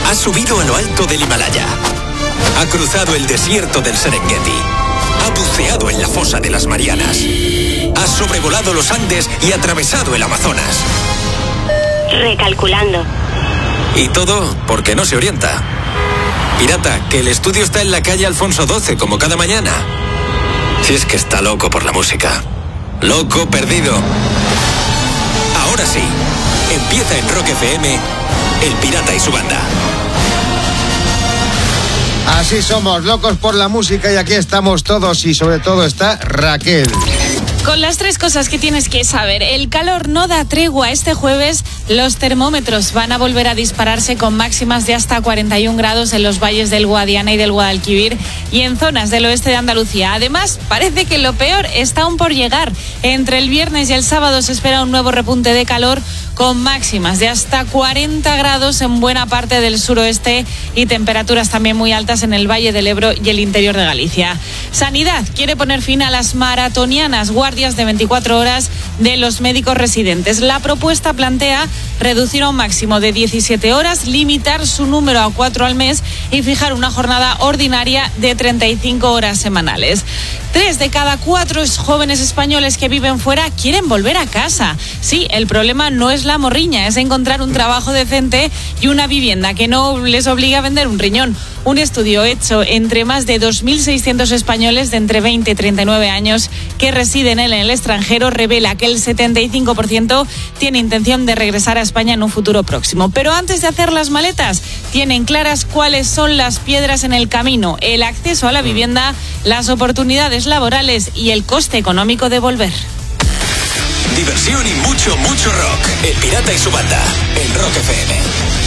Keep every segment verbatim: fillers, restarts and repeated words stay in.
Ha subido a lo alto del Himalaya. Ha cruzado el desierto del Serengeti. Ha buceado en la fosa de las Marianas. Ha sobrevolado los Andes y atravesado el Amazonas. Recalculando. Y todo porque no se orienta. Pirata, que el estudio está en la calle Alfonso doce, como cada mañana. Si es que está loco por la música. Loco perdido. Ahora sí, empieza en Rock F M, El Pirata y su banda. Así somos, locos por la música, y aquí estamos todos, y sobre todo está Raquel. Con las tres cosas que tienes que saber. El calor no da tregua. Este jueves los termómetros van a volver a dispararse con máximas de hasta cuarenta y un grados en los valles del Guadiana y del Guadalquivir y en zonas del oeste de Andalucía. Además, parece que lo peor está aún por llegar. Entre el viernes y el sábado se espera un nuevo repunte de calor con máximas de hasta cuarenta grados en buena parte del suroeste y temperaturas también muy altas en el Valle del Ebro y el interior de Galicia. Sanidad quiere poner fin a las maratonianas, guardias de veinticuatro horas de los médicos residentes. La propuesta plantea reducir a un máximo de diecisiete horas, limitar su número a cuatro al mes y fijar una jornada ordinaria de treinta y cinco horas semanales. Tres de cada cuatro jóvenes españoles que viven fuera quieren volver a casa. Sí, el problema no es la morriña, es encontrar un trabajo decente y una vivienda que no les obligue a vender un riñón. Un estudio hecho entre más de dos mil seiscientos españoles de entre veinte y treinta y nueve años que residen en el extranjero revela que el setenta y cinco por ciento tiene intención de regresar a España en un futuro próximo. Pero antes de hacer las maletas, tienen claras cuáles son las piedras en el camino: el acceso a la vivienda, las oportunidades laborales y el coste económico de volver. Diversión y mucho, mucho rock. El Pirata y su banda, en Rock F M.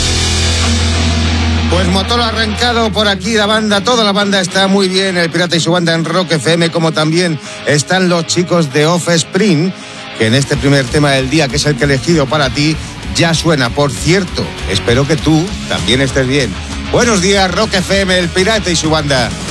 Pues motor arrancado por aquí, la banda, toda la banda está muy bien, El Pirata y su banda en Rock F M, como también están los chicos de Offspring, que en este primer tema del día, que es el que he elegido para ti, ya suena. Por cierto, espero que tú también estés bien. Buenos días, Rock F M, El Pirata y su banda.